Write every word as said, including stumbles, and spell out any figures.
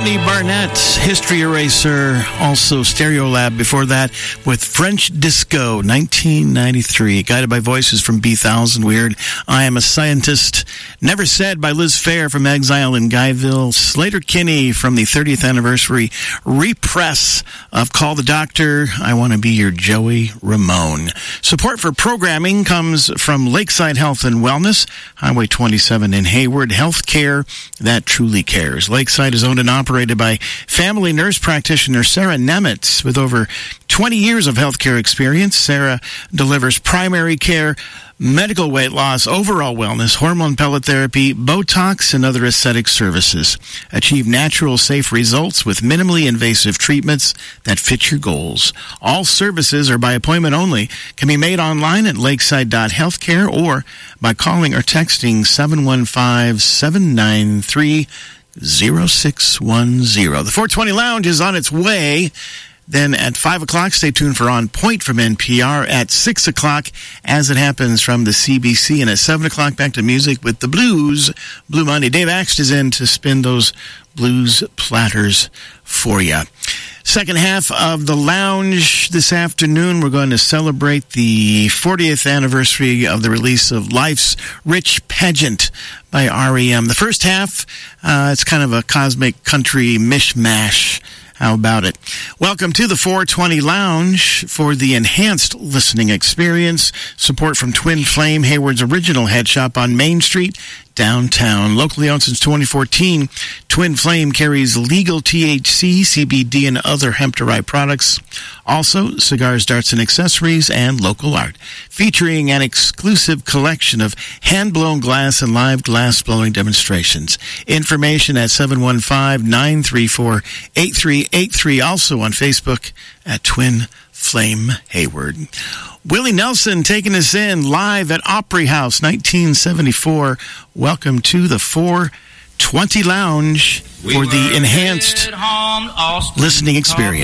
Tony Barnett, History Eraser, also Stereolab before that with French Disco, nineteen ninety-three. Guided by Voices from B Thousand, Weird. I Am a Scientist. Never Said by Liz Phair from Exile in Guyville. Slater Kinney from the thirtieth anniversary repress of Call the Doctor. I Want to Be Your Joey Ramone. Support for programming comes from Lakeside Health and Wellness, Highway twenty-seven in Hayward. Health care that truly cares. Lakeside is owned and operated by family nurse practitioner Sarah Nemitz. With over twenty years of healthcare experience, Sarah delivers primary care, medical weight loss, overall wellness, hormone pellet therapy, Botox, and other aesthetic services. Achieve natural, safe results with minimally invasive treatments that fit your goals. All services are by appointment only, can be made online at lakeside dot healthcare or by calling or texting seven one five, seven nine three, zero six one zero. The four twenty Lounge is on its way. Then at five o'clock, stay tuned for On Point from N P R. At six o'clock, As It Happens from the C B C. And at seven o'clock, back to music with the blues. Blue Monday. Dave Axt is in to spin those blues platters for you. Second half of the Lounge this afternoon, we're going to celebrate the fortieth anniversary of the release of Life's Rich Pageant by R E M. The first half, uh, it's kind of a cosmic country mishmash. How about it? Welcome to the four twenty Lounge for the enhanced listening experience. Support from Twin Flame, Hayward's original head shop on Main Street, downtown. Locally owned since twenty fourteen, Twin Flame carries legal T H C, C B D, and other hemp-derived products. Also, cigars, darts, and accessories, and local art. Featuring an exclusive collection of hand-blown glass and live glass-blowing demonstrations. Information at seven one five, nine three four, eight three eight three. Also on Facebook at Twin Flame Hayward. Willie Nelson taking us in live at Opry House, nineteen seventy-four. Welcome to the four twenty Lounge for the enhanced listening experience.